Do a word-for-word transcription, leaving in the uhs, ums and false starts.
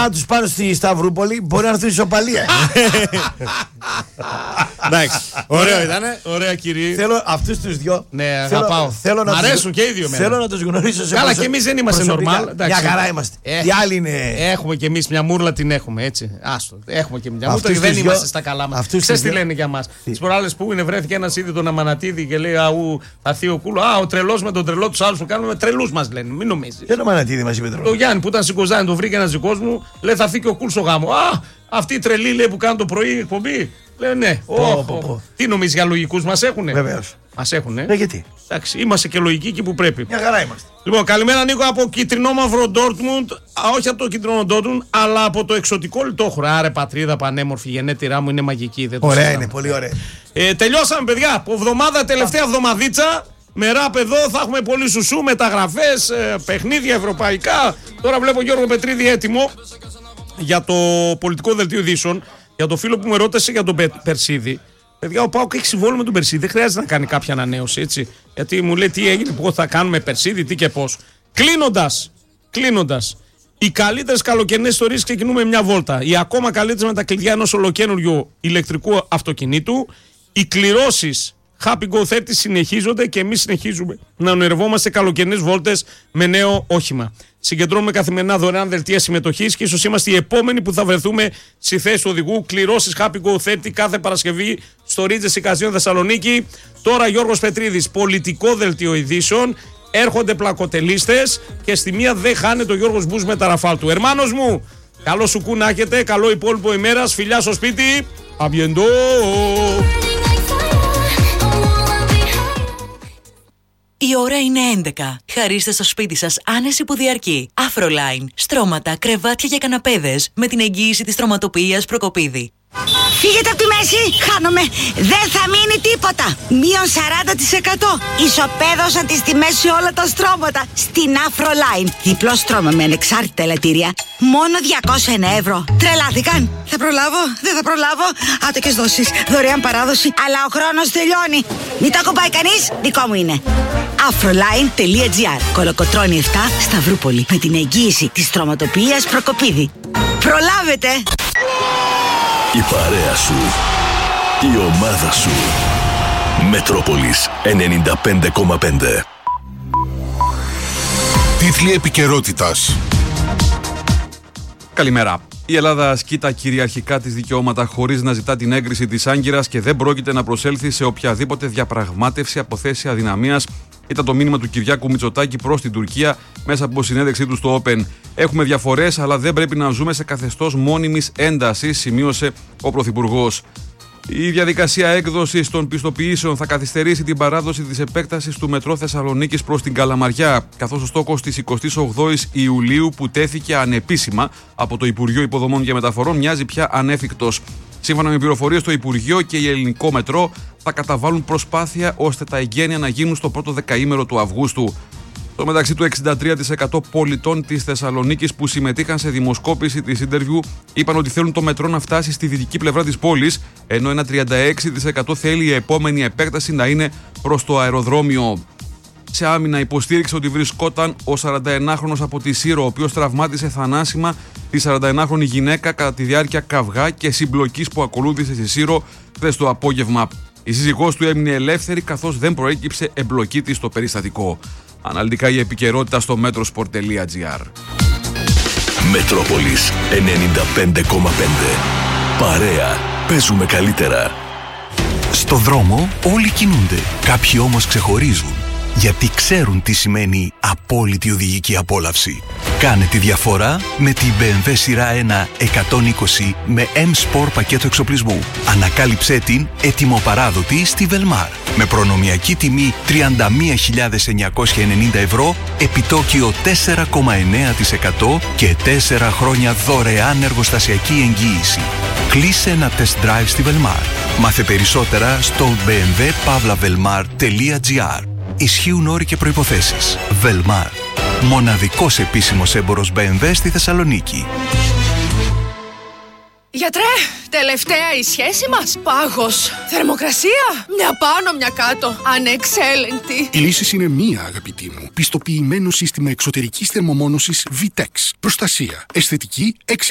άμα τους πάρω στη Σταυρούπολη, μπορεί να έρθουν ισοπαλία. Εντάξει. Ωραίο ήτανε. Ωραία, κύριε. Θέλω αυτούς τους δυο. Ναι, αγαπάω. Μ' αρέσουν και οι δύο. Θέλω να τους γνωρίσω σε. Καλά, και εμείς δεν είμαστε normal. Μια χαρά είμαστε. Οι άλλοι είναι. Έχουμε κι εμείς μια μούρλα, την έχουμε έτσι. Άστο. Έχουμε και μια μούρλα. Δεν είμαστε στα καλά μας. Ξέρεις τι λένε για μας. Τις προάλλες που είναι, βρέθηκε ένας ήδη τον Αμανατίδη και λέει αού, Αθείο Κούλο. Α, ο τρελός με τον τρελό τους άλλους που κάνουμε τρελούς μας λένε. Μην νομίζεις. Ποιο Αμανατίδη μας είπε τώρα? Το Γιάννη που ήταν στην Κοζάνη, τον βρήκε ένας δικός μου, λέει θα φύγει ο Κούλ στο γάμο. Α, αυτή η τρελή λέει που κάνουν το πρωί εκπομπή. Λέει ναι. Πω, πω, πω. Τι νομίζεις για λογικούς μας έχουνε? Βεβαίως. Μας έχουνε. Ε, γιατί? Εντάξει, είμαστε και λογικοί εκεί που πρέπει. Μια χαρά είμαστε. Λοιπόν, καλημέρα Νίκο από κυτρινό μαύρο Ντόρτμουντ. Όχι από το κυτρινό Ντόρτμουντ, αλλά από το εξωτικό Λιτόχωρο. Άρε πατρίδα πανέμορφη, γενέτειρά μου είναι μαγική. Δεν το ωραία συζητάμε. είναι, πολύ ωραία. Ε, τελειώσαμε, παιδιά. Από εβδομάδα, τελευταία εβδομαδίτσα. Με ράπ εδώ θα έχουμε πολύ σουσού, μεταγραφές, ε, παιχνίδια ευρωπαϊκά. Τώρα βλέπω Γιώργο Πετρίδη έτοιμο για το πολιτικό δελτίο ειδήσεων. Για το φίλο που με ρώτησε για τον Πε, Περσίδη. Παιδιά, ο ΠΑΟΚ έχει συμβόλαιο με τον Περσίδη. Δεν χρειάζεται να κάνει κάποια ανανέωση, έτσι. Γιατί μου λέει τι έγινε, που θα κάνουμε Περσίδη, τι και πώς. Κλείνοντας, κλείνοντας. Οι καλύτερες καλοκαιρινές ιστορίες ξεκινούμε μια βόλτα. Οι ακόμα καλύτερες με τα κλειδιά ενός ολοκένουργιου ηλεκτρικού αυτοκινήτου. Οι κληρώσεις Happy Go θέρτι συνεχίζονται και εμείς συνεχίζουμε να ονειρευόμαστε καλοκαιρινές βόλτες με νέο όχημα. Συγκεντρώνουμε καθημερινά δωρεάν δελτία συμμετοχής και ίσως είμαστε οι επόμενοι που θα βρεθούμε στη θέση του οδηγού. Κληρώσεις Happy Go θέρτι κάθε Παρασκευή στο Ρίτζες Εικαζίων Θεσσαλονίκη. Τώρα Γιώργος Πετρίδης, πολιτικό δελτίο ειδήσεων. Έρχονται πλακοτελίστες και στη μία δεν χάνεται ο Γιώργος Μπούς με τα ραφάλ του. Ερμάνος μου, καλό σου κου να έχετε, καλό υπόλοιπο ημέρας, φιλιά στο σπίτι. Αμπιεντό! Η ώρα είναι έντεκα. Χαρίστε στο σπίτι σας άνεση που διαρκεί. Afroline. Στρώματα, κρεβάτια και καναπέδες με την εγγύηση της στρωματοποιίας Προκοπίδη. Φύγετε από τη μέση, χάνομαι. Δεν θα μείνει τίποτα. Μείον σαράντα τοις εκατό. Ισοπαίδωσαν τις τιμές σε όλα τα στρώματα. Στην Afroline. Διπλό στρώμα με ανεξάρτητα ελαττήρια. Μόνο διακόσια ένα ευρώ. Τρελάθηκαν. Θα προλάβω, δεν θα προλάβω. Άτοκες δόσεις, δωρεάν παράδοση. Αλλά ο χρόνος τελειώνει. Μην το ακουμπάει κανείς, δικό μου είναι. Afroline.gr. Κολοκοτρώνη επτά, Σταυρούπολη. Με την εγγύηση της στρωματοποιίας Προκοπίδη. Προλάβετε! Η παρέα σου, η ομάδα σου. Μετρόπολης ενενήντα πέντε κόμμα πέντε. Τίτλοι επικαιρότητας. Καλημέρα. Η Ελλάδα ασκεί τα κυριαρχικά της δικαιώματα χωρίς να ζητά την έγκριση της Άγκυρας και δεν πρόκειται να προσέλθει σε οποιαδήποτε διαπραγμάτευση από θέση αδυναμίας. Ήταν το μήνυμα του Κυριάκου Μητσοτάκη προς την Τουρκία μέσα από συνέντευξή του στο Open. Έχουμε διαφορές, αλλά δεν πρέπει να ζούμε σε καθεστώς μόνιμης έντασης, σημείωσε ο Πρωθυπουργός. Η διαδικασία έκδοσης των πιστοποιήσεων θα καθυστερήσει την παράδοση της επέκτασης του μετρό Θεσσαλονίκης προς την Καλαμαριά, καθώς ο στόχος της εικοστής ογδόης Ιουλίου που τέθηκε ανεπίσημα από το Υπουργείο Υποδομών και Μεταφορών μοιάζει πια ανέφικτος. Σύμφωνα με πληροφορίες, το Υπουργείο και η Ελληνικό Μετρό θα καταβάλουν προσπάθεια ώστε τα εγγένεια να γίνουν στο πρώτο δεκαήμερο του Αυγούστου. Στο μεταξύ του εξήντα τρία τοις εκατό πολιτών της Θεσσαλονίκης που συμμετείχαν σε δημοσκόπηση της Interview είπαν ότι θέλουν το μετρό να φτάσει στη δυτική πλευρά της πόλης, ενώ ένα τριάντα έξι τοις εκατό θέλει η επόμενη επέκταση να είναι προς το αεροδρόμιο. Σε άμυνα υποστήριξε ότι βρισκόταν ο σαρανταενάχρονος από τη Σύρο, ο οποίος τραυμάτισε θανάσιμα τη σαρανταενάχρονη γυναίκα κατά τη διάρκεια καυγά και συμπλοκής που ακολούθησε στη Σύρο χθες το απόγευμα. Η σύζυγός του έμεινε ελεύθερη καθώς δεν προέκυψε εμπλοκή της στο περιστατικό. Αναλυτικά η επικαιρότητα στο metrosport.gr. Μετρόπολης ενενήντα πέντε κόμμα πέντε. Παρέα. Παίζουμε καλύτερα. Στο δρόμο όλοι κινούνται. Κάποιοι όμως ξεχωρίζουν. Γιατί ξέρουν τι σημαίνει απόλυτη οδηγική απόλαυση. Κάνε τη διαφορά με την μπι εμ ντάμπλιου σειρά ένα εκατόν είκοσι με M-Sport πακέτο εξοπλισμού. Ανακάλυψέ την ετοιμοπαράδοτη στη Velmar. Με προνομιακή τιμή τριάντα μία χιλιάδες εννιακόσια ενενήντα ευρώ, επιτόκιο τέσσερα κόμμα εννέα τοις εκατό και τέσσερα χρόνια δωρεάν εργοστασιακή εγγύηση. Κλείσε ένα test drive στη Velmar. Μάθε περισσότερα στο μπι εμ ντάμπλιου παύλα velmar τελεία gr. Ισχύουν όροι και προϋποθέσεις. Velmar. Μοναδικός επίσημος έμπορος μπι εμ ντάμπλιου στη Θεσσαλονίκη. Γιατρέ, τελευταία η σχέση μας. Πάγος. Θερμοκρασία. Μια πάνω, μια κάτω. Ανεξέλεγκτη. Η λύση είναι μία, αγαπητή μου. Πιστοποιημένο σύστημα εξωτερικής θερμομόνωσης Vitex. Προστασία. Αισθητική.